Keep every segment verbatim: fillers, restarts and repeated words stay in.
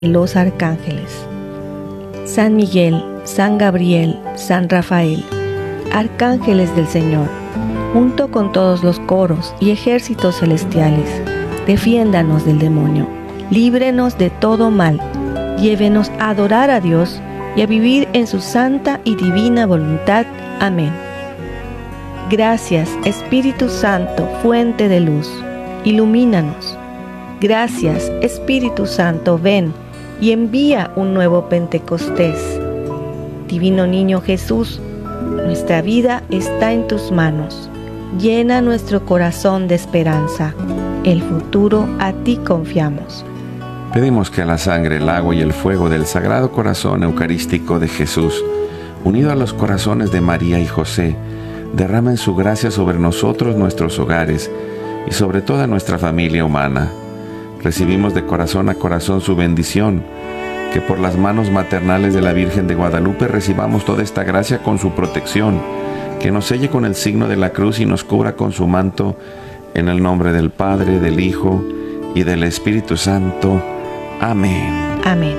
los arcángeles. San Miguel, San Gabriel, San Rafael, arcángeles del Señor, junto con todos los coros y ejércitos celestiales, defiéndanos del demonio, líbrenos de todo mal, llévenos a adorar a Dios y a vivir en su santa y divina voluntad. Amén. Gracias, Espíritu Santo, fuente de luz, ilumínanos. Gracias, Espíritu Santo, ven y envía un nuevo Pentecostés. Divino Niño Jesús, nuestra vida está en tus manos. Llena nuestro corazón de esperanza. El futuro a ti confiamos. Pedimos que la sangre, el agua y el fuego del Sagrado Corazón Eucarístico de Jesús, unido a los corazones de María y José, derramen su gracia sobre nosotros, nuestros hogares y sobre toda nuestra familia humana. Recibimos de corazón a corazón su bendición, que por las manos maternales de la Virgen de Guadalupe recibamos toda esta gracia con su protección, que nos selle con el signo de la cruz y nos cubra con su manto, en el nombre del Padre, del Hijo y del Espíritu Santo. Amén. Amén.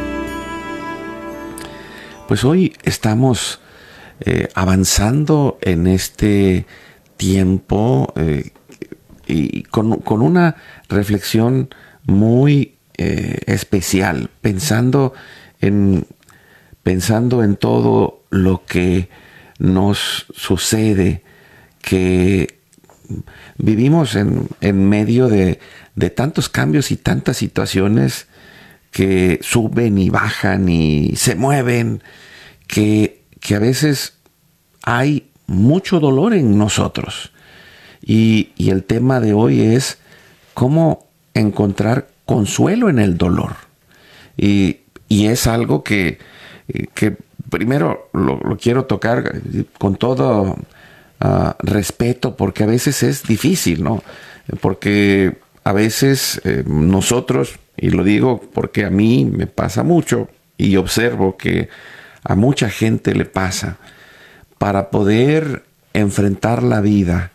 Pues hoy estamos eh, avanzando en este tiempo eh, y con, con una reflexión muy eh, especial, pensando en, pensando en todo lo que nos sucede, que vivimos en, en medio de, de tantos cambios y tantas situaciones que suben y bajan y se mueven, que, que a veces hay mucho dolor en nosotros. Y, y el tema de hoy es cómo encontrar consuelo en el dolor. Y, y es algo que, que primero lo, lo quiero tocar con todo uh, respeto, porque a veces es difícil, ¿no? Porque a veces eh, nosotros, y lo digo porque a mí me pasa mucho y observo que a mucha gente le pasa, para poder enfrentar la vida,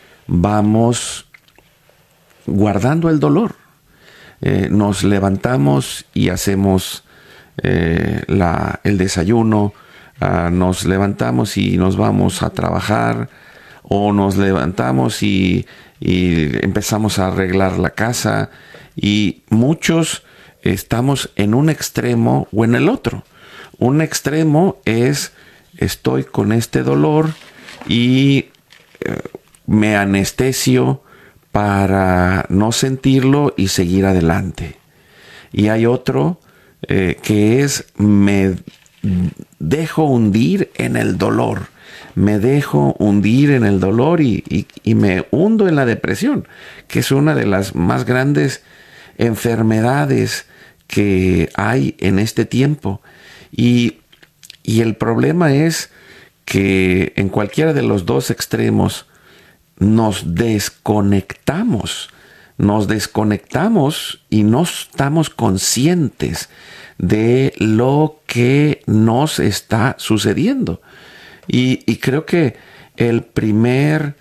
vamos guardando el dolor. Eh, nos levantamos y hacemos eh, la, el desayuno, uh, nos levantamos y nos vamos a trabajar, o nos levantamos y, y empezamos a arreglar la casa, y muchos estamos en un extremo o en el otro. Un extremo es: estoy con este dolor y eh, me anestesio para no sentirlo y seguir adelante. Y hay otro eh, que es: me dejo hundir en el dolor, me dejo hundir en el dolor y, y, y me hundo en la depresión, que es una de las más grandes enfermedades que hay en este tiempo. Y, y el problema es que en cualquiera de los dos extremos nos desconectamos, nos desconectamos y no estamos conscientes de lo que nos está sucediendo. Y, y creo que el primer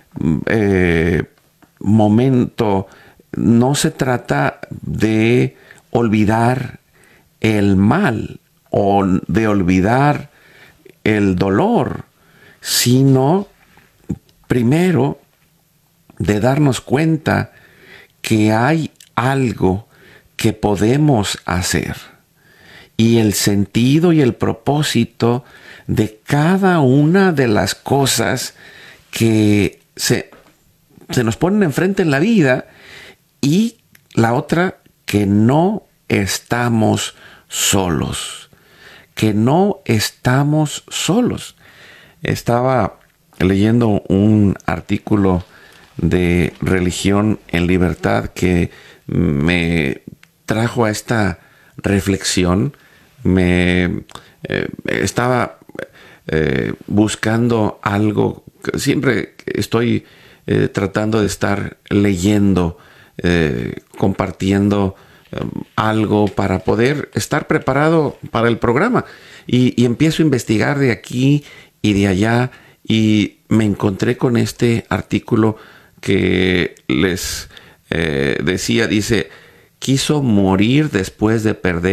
eh, momento no se trata de olvidar el mal o de olvidar el dolor, sino primero de darnos cuenta que hay algo que podemos hacer, y el sentido y el propósito de cada una de las cosas que se, se nos ponen enfrente en la vida, y la otra, que no estamos solos, que no estamos solos. Estaba leyendo un artículo de Religión en Libertad que me trajo a esta reflexión. Me eh, estaba eh, buscando algo. Siempre estoy eh, tratando de estar leyendo, eh, compartiendo eh, algo para poder estar preparado para el programa. Y, y empiezo a investigar de aquí y de allá, y me encontré con este artículo que les eh, decía, dice: quiso morir después de perder